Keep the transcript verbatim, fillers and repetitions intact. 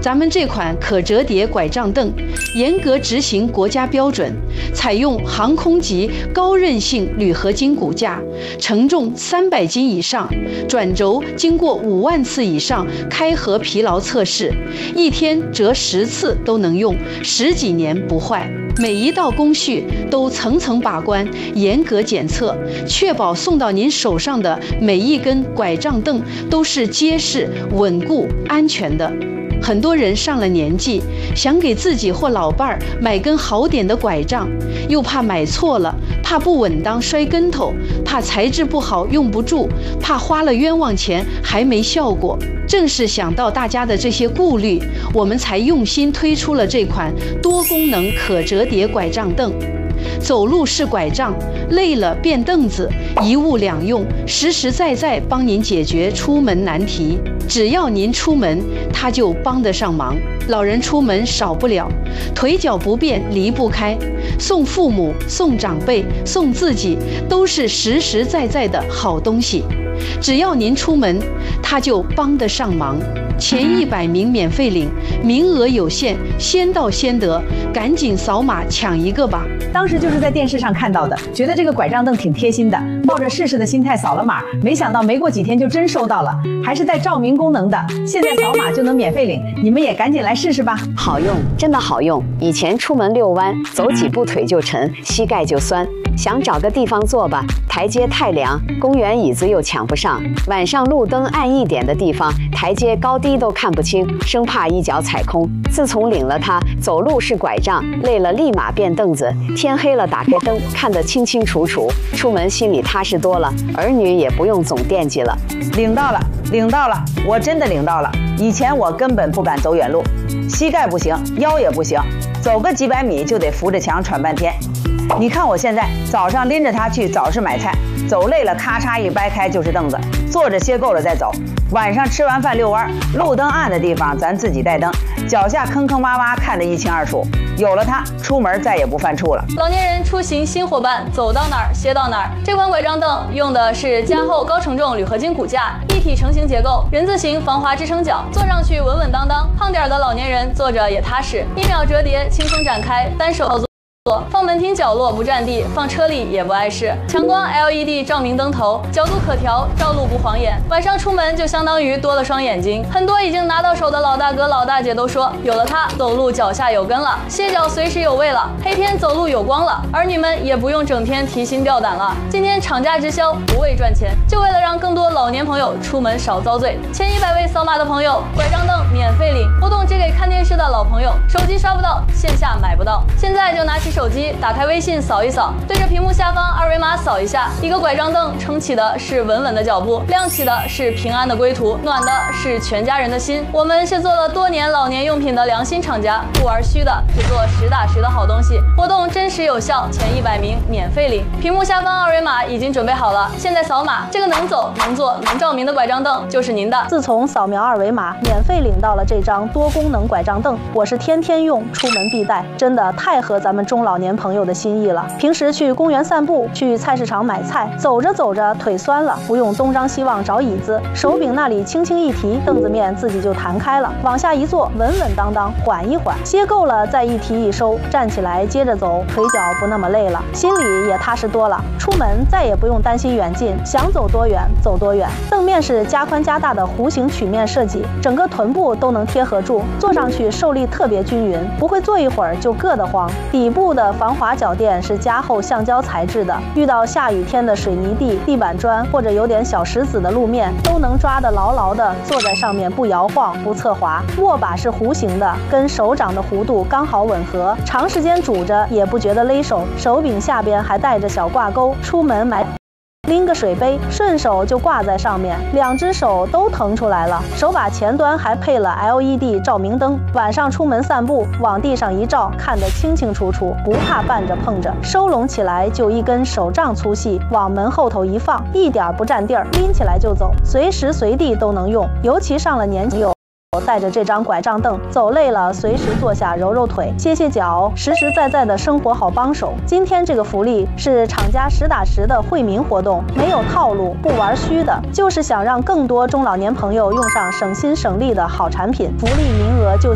咱们这款可折叠拐杖凳，严格执行国家标准，采用航空级高韧性铝合金骨架，承重三百斤以上，转轴经过五万次以上开合疲劳测试，一天折十次都能用，十几年不坏。每一道工序都层层把关，严格检测，确保送到您手上的每一根拐杖凳都是结实、稳固、安全的。很多人上了年纪，想给自己或老伴儿买根好点的拐杖，又怕买错了，怕不稳当摔跟头，怕材质不好用不住，怕花了冤枉钱还没效果。正是想到大家的这些顾虑，我们才用心推出了这款多功能可折叠拐杖凳。走路是拐杖，累了变凳子，一物两用，实实在在帮您解决出门难题。只要您出门，它就帮得上忙。老人出门少不了，腿脚不便离不开，送父母、送长辈、送自己，都是实实在在的好东西。只要您出门，它就帮得上忙。前一百名免费领，名额有限，先到先得，赶紧扫码抢一个吧！ 当时就是在电视上看到的，觉得这个拐杖凳挺贴心的，抱着试试的心态扫了码，没想到没过几天就真收到了，还是带照明功能的，现在扫码就能免费领，你们也赶紧来试试吧！ 好用，真的好用。以前出门遛弯，走几步腿就沉，膝盖就酸，想找个地方坐吧，台阶太凉，公园椅子又抢不上，晚上路灯暗一点的地方，台阶高低都看不清，生怕一脚踩空。自从领了它，走路是拐杖，累了立马变凳子，天黑了打开灯，看得清清楚楚，出门心里踏实多了，儿女也不用总惦记了。 领到了，领到了，我真的领到了。以前我根本不敢走远路，膝盖不行，腰也不行，走个几百米就得扶着墙喘半天。你看我现在，早上拎着它去早市买菜，走累了咔嚓一掰开就是凳子，坐着歇够了再走。晚上吃完饭遛弯，路灯暗的地方咱自己带灯，脚下坑坑洼洼看得一清二楚。有了它，出门再也不犯怵了。 老年人出行新伙伴，走到哪儿歇到哪儿。这款拐杖凳用的是加厚高承重铝合金骨架，一体成型结构，人字形防滑支撑脚，坐上去稳稳当当。胖点的老年人坐着也踏实，一秒折叠，轻松展开，单手操作。放门厅角落不占地，放车里也不碍事。强光 L E D 照明灯头，角度可调，照路不晃眼。晚上出门就相当于多了双眼睛。很多已经拿到手的老大哥老大姐都说，有了它，走路脚下有根了，歇脚随时有位了，黑天走路有光了。儿女们也不用整天提心吊胆了。今天厂家直销，不为赚钱，就为了让更多老年朋友出门少遭罪。前一百位扫码的朋友，拐杖凳免费领。活动只给看电视的老朋友，手机刷不到，线下买不到。现在就拿起手机，打开微信扫一扫，对着屏幕下方二维码扫一下，一个拐杖凳撑起的是稳稳的脚步，亮起的是平安的归途，暖的是全家人的心。我们是做了多年老年用品的良心厂家，不玩虚的，只做实打实的好东西。活动真实有效，前一百名免费领。屏幕下方二维码已经准备好了，现在扫码，这个能走能坐能照明的拐杖凳就是您的。 自从扫描二维码免费领到了这张多功能拐杖凳，我是天天用，出门必带，真的太合咱们中老年朋友的心意了。平时去公园散步，去菜市场买菜，走着走着腿酸了，不用东张西望找椅子，手柄那里轻轻一提，凳子面自己就弹开了，往下一坐，稳稳当当，缓一缓，歇够了再一提一收，站起来接着走，腿脚不那么累了，心里也踏实多了。出门再也不用担心远近，想走多远走多远。凳面是加宽加大的弧形曲面设计，整个臀部都能贴合住，坐上去受力特别均匀，不会坐一会儿就硌得慌。底部的防滑脚垫是加厚橡胶材质的，遇到下雨天的水泥地、地板砖或者有点小石子的路面，都能抓得牢牢的，坐在上面不摇晃不侧滑。握把是弧形的，跟手掌的弧度刚好吻合，长时间拄着也不觉得勒手。手柄下边还带着小挂钩，出门买拎个水杯，顺手就挂在上面，两只手都腾出来了。手把前端还配了 L E D 照明灯，晚上出门散步，往地上一照，看得清清楚楚，不怕绊着碰着。收拢起来就一根手杖粗细，往门后头一放，一点不占地儿，拎起来就走，随时随地都能用。尤其上了年纪，带着这张拐杖凳，走累了随时坐下揉揉腿歇歇脚，实实在在的生活好帮手。今天这个福利是厂家实打实的惠民活动，没有套路，不玩虚的，就是想让更多中老年朋友用上省心省力的好产品。福利名额就